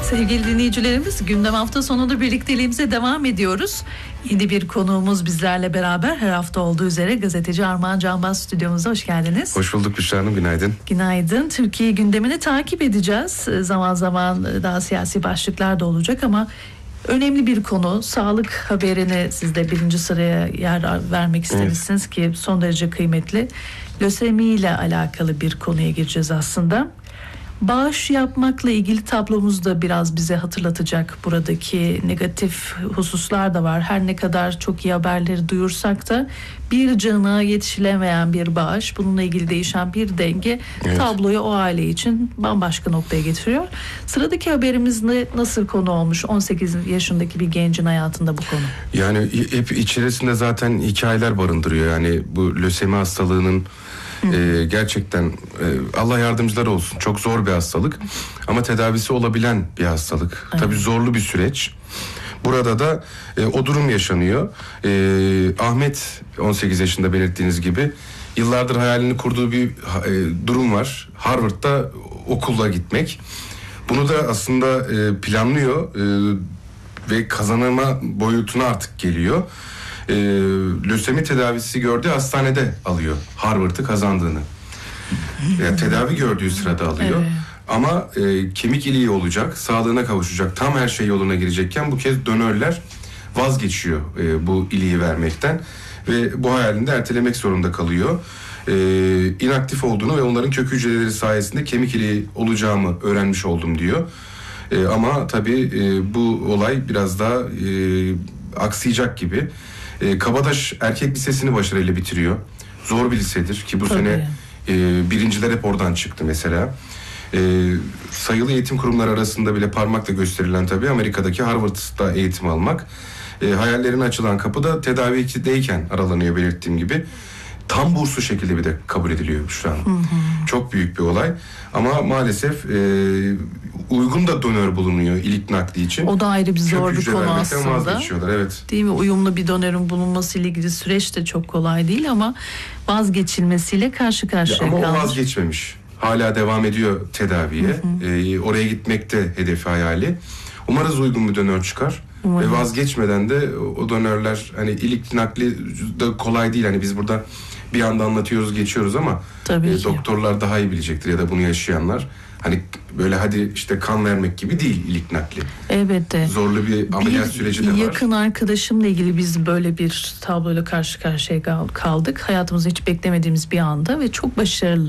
Sevgili dinleyicilerimiz, gündem hafta sonunda birlikteliğimize devam ediyoruz. Yeni bir konuğumuz bizlerle beraber, her hafta olduğu üzere gazeteci Armağan Canbaz stüdyomuza hoş geldiniz. Hoş bulduk Büşra Hanım, günaydın. Günaydın. Türkiye gündemini takip edeceğiz. Zaman zaman daha siyasi başlıklar da olacak ama önemli bir konu. Sağlık haberini siz de birinci sıraya yer vermek istemişsiniz ki son derece kıymetli. Lösemi ile alakalı bir konuya gireceğiz aslında. Bağış yapmakla ilgili tablomuz da biraz bize hatırlatacak. Buradaki negatif hususlar da var. Her ne kadar çok iyi haberleri duyursak da bir cana yetişilemeyen bir bağış, bununla ilgili değişen bir denge tabloyu o aile için bambaşka noktaya getiriyor. Sıradaki haberimiz nasıl konu olmuş? 18 yaşındaki bir gencin hayatında bu konu. Yani hep içerisinde zaten hikayeler barındırıyor. Yani bu lösemi hastalığının gerçekten Allah yardımcılar olsun. Çok zor bir hastalık ama tedavisi olabilen bir hastalık. Evet. Tabii zorlu bir süreç. Burada da o durum yaşanıyor. Ahmet 18 yaşında belirttiğiniz gibi yıllardır hayalini kurduğu bir durum var. Harvard'da okula gitmek. Bunu da aslında planlıyor ve kazanma boyutuna artık geliyor. Lösemi tedavisi gördüğü hastanede alıyor Harvard'ı kazandığını. Yani tedavi gördüğü sırada alıyor. Evet. Ama kemik iliği olacak, sağlığına kavuşacak, tam her şey yoluna girecekken bu kez donörler vazgeçiyor bu iliği vermekten ve bu hayalini de ertelemek zorunda kalıyor. İnaktif olduğunu ve onların kök hücreleri sayesinde kemik iliği olacağımı öğrenmiş oldum diyor. Ama tabii bu olay biraz daha aksayacak gibi. Kabataş Erkek Lisesi'ni başarıyla bitiriyor. Zor bir lisedir ki bu sene birinciler hep oradan çıktı mesela. Sayılı eğitim kurumları arasında bile parmakla gösterilen tabii Amerika'daki Harvard'da eğitim almak. Hayallerine açılan kapı da tedavideyken aralanıyor belirttiğim gibi. Tam burslu şekilde bir de kabul ediliyor şu an. Çok büyük bir olay. Ama maalesef uygun da donör bulunuyor ilik nakli için. O da ayrı bir zor bir konu aslında. Evet. Değil mi? Uyumlu bir donörün bulunması ile ilgili süreç de çok kolay değil ama vazgeçilmesiyle karşı karşıya kalmış. Ama o vazgeçmemiş. Hala devam ediyor tedaviye. Oraya gitmekte hedefi, hayali. Umarız uygun bir donör çıkar. Ve vazgeçmeden de o donörler, hani ilik nakli de kolay değil. Hani biz burada bir anda anlatıyoruz, geçiyoruz ama doktorlar daha iyi bilecektir ya da bunu yaşayanlar. Hani böyle hadi işte kan vermek gibi değil ilik nakli. Evet de. Zorlu bir ameliyat süreci de var. Yakın arkadaşımla ilgili biz böyle bir tabloyla karşı karşıya kaldık. Hayatımızda hiç beklemediğimiz bir anda ve çok başarılı.